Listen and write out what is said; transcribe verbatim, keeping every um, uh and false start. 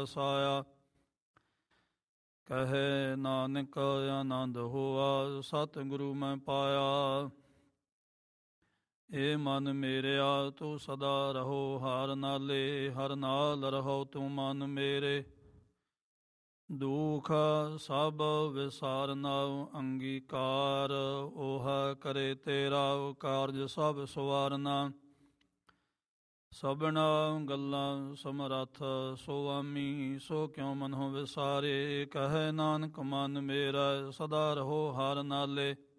ਵਸਾਇਆ। ਕਹੇ ਨਾਨਕ ਆਨੰਦ ਹੋਆ ਸਤਿਗੁਰੂ ਮੈਂ ਪਾਇਆ। ਏ ਮਨ ਮੇਰਿਆ ਤੂੰ ਸਦਾ ਰਹੋ ਹਰ ਨਾਲੇ, ਹਰ ਨਾਲ ਰਹੋ ਤੂੰ ਮਨ ਮੇਰੇ। ਦੁਖ ਸਭ ਵਿਸਾਰਨਾ ਅੰਗੀਕਾਰ, ਉਹ ਕਰੇ ਤੇਰਾ ਕਾਰਜ ਸਭ ਸਵਾਰਨਾ। ਸਭਨਾ ਗੱਲਾਂ ਸਮਰੱਥ ਸੁਆਮੀ, ਸੋ ਕਿਉ ਮਨਹੁ ਵਿਸਾਰੇ। ਕਹੈ ਨਾਨਕ ਮਨ ਮੇਰਾ ਸਦਾ ਰਹੋ ਹਰ ਨਾਲੇ।